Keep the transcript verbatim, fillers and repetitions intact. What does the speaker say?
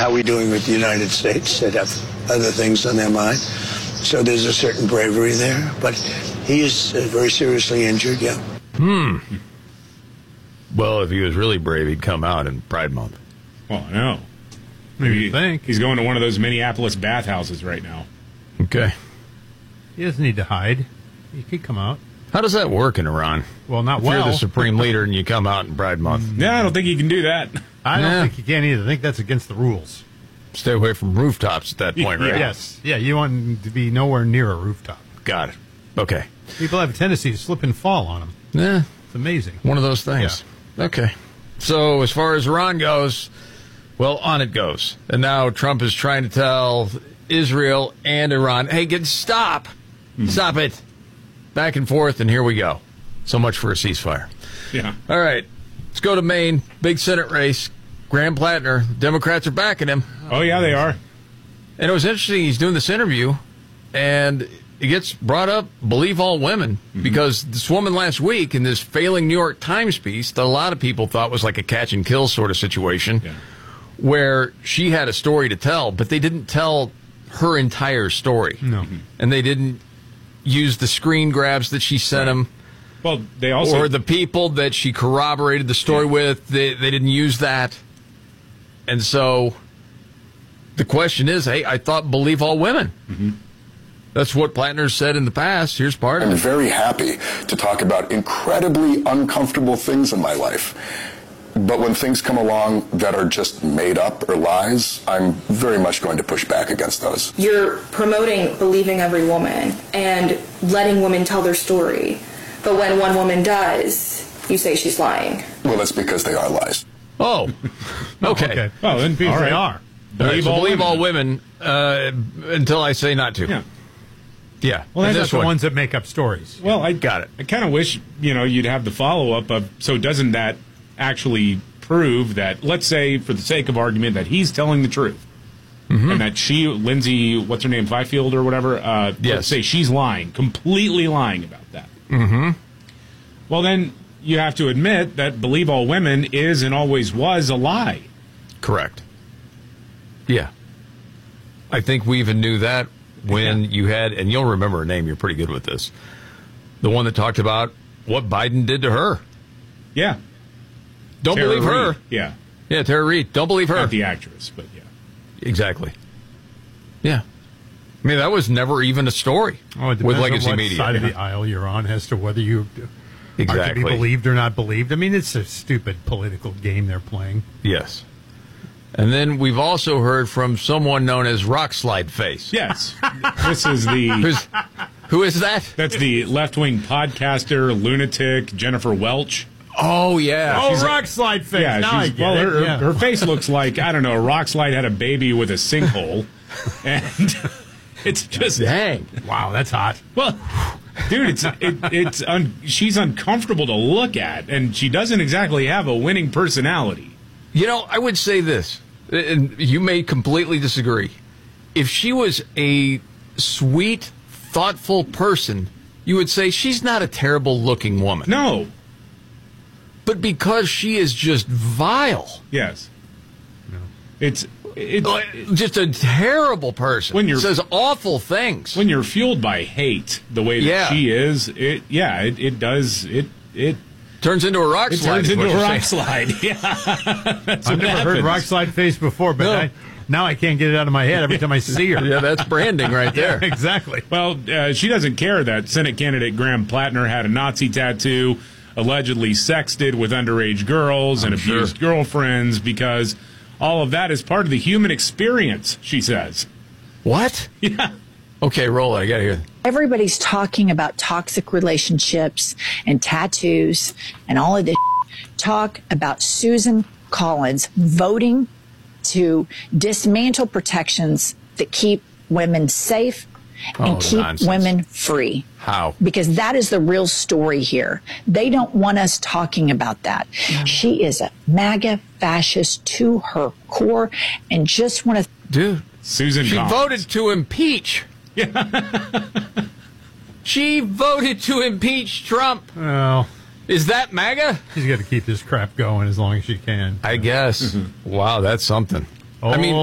how are we doing with the United States that have other things on their mind. So there's a certain bravery there. But he is uh, very seriously injured, yeah. Hmm. Well, if he was really brave, he'd come out in Pride Month. Well, no. Maybe you think. He's going to one of those Minneapolis bathhouses right now. Okay. He doesn't need to hide. He could come out. How does that work in Iran? Well, not if well. You're the supreme leader and you come out in Pride Month. Yeah, I don't think you can do that. I don't Yeah. think you can either. I think that's against the rules. Stay away from rooftops at that point, right? Yeah. Yes. Yeah, you want to be nowhere near a rooftop. Got it. Okay. People have a tendency to slip and fall on them. Yeah. It's amazing. One of those things. Okay. So as far as Iran goes, well, on it goes. And now Trump is trying to tell Israel and Iran, hey, get stop. Mm-hmm. Stop it. Back and forth, and here we go. So much for a ceasefire. Yeah. All right. Let's go to Maine. Big Senate race. Graham Plattner. Democrats are backing him. Oh, yeah, they are. And it was interesting. He's doing this interview, and it gets brought up, believe all women, mm-hmm. because this woman last week in this failing New York Times piece that a lot of people thought was like a catch and kill sort of situation, yeah. where she had a story to tell, but they didn't tell her entire story. No. Mm-hmm. And they didn't use the screen grabs that she sent right. him. Well, they also... Or the people that she corroborated the story yeah. with, they, they didn't use that. And so the question is, hey, I thought believe all women. Mm-hmm. That's what Plattner said in the past. Here's part of it. I'm very happy to talk about incredibly uncomfortable things in my life. But when things come along that are just made up or lies, I'm very much going to push back against those. You're promoting believing every woman and letting women tell their story. But when one woman does, you say she's lying. Well, that's because they are lies. Oh, okay. okay. Oh, then people right. they are. Believe, right, all, so believe women. all women uh, until I say not to. Yeah. Yeah. Well, and that's this the one. ones that make up stories. Well, I got it. I kind of wish, you know, you'd have the follow-up of, so doesn't that actually prove that, let's say, for the sake of argument, that he's telling the truth? Mm-hmm. And that she, Lindsay, what's her name, Fifield or whatever, uh, yes. let's say she's lying, completely lying about that. Mm-hmm. Well, then you have to admit that believe all women is and always was a lie. Correct. Yeah. I think we even knew that when yeah. you had, and you'll remember her name, you're pretty good with this, the one that talked about what Biden did to her. Yeah. Don't Tara believe her. Reid. Yeah. Yeah, Tara Reid. Don't believe her. Not the actress, but yeah. Exactly. Yeah. I mean, that was never even a story oh, it with depends legacy on what media. side of the aisle you're on as to whether you exactly. are to be believed or not believed. I mean, it's a stupid political game they're playing. Yes. And then we've also heard from someone known as Rockslide Face. Yes. This is the... Who's, who is that? That's the left-wing podcaster, lunatic, Jennifer Welch. Oh, yeah. Oh, she's Rockslide Face. Yeah, now she's, I get well, it. her, yeah. her face looks like, I don't know, a rock slide had a baby with a sinkhole. And it's just... Dang. Wow, that's hot. Well, dude, it's it, it's un, she's uncomfortable to look at, and she doesn't exactly have a winning personality. You know, I would say this, and you may completely disagree. If she was a sweet, thoughtful person, you would say she's not a terrible-looking woman. No. But because she is just vile. Yes. No. It's... It's just a terrible person. When you're says awful things. When you're fueled by hate, the way that yeah. she is, it yeah, it, it does it it turns into a rock it slide. Turns into a rock saying. slide. Yeah, that's I've never heard Rockslide Face before, but no. I, now I can't get it out of my head every time I see her. Yeah, that's branding right there. Yeah, exactly. Well, uh, she doesn't care that Senate candidate Graham Plattner had a Nazi tattoo, allegedly sexted with underage girls I'm and abused sure. girlfriends because. All of that is part of the human experience, she says. What? Yeah. Okay, roll it. I got to hear. Everybody's talking about toxic relationships and tattoos and all of this. Talk about Susan Collins voting to dismantle protections that keep women safe and oh, keep nonsense. women free. How? Because that is the real story here. They don't want us talking about that. Mm-hmm. She is a MAGA fascist to her core and just want to... Dude, Susan she Collins. voted to impeach. Yeah. She voted to impeach Trump. Well... Is that MAGA? She's got to keep this crap going as long as she can. I guess. Mm-hmm. Wow, that's something. Oh, I mean...